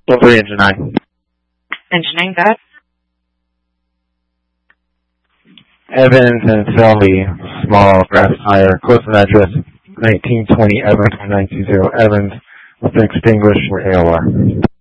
3, Engine 9. Engine 9, got it. Evans and Selby, small grass tire, close to address 1920 Evans, 1920 Evans, with extinguished for AOR.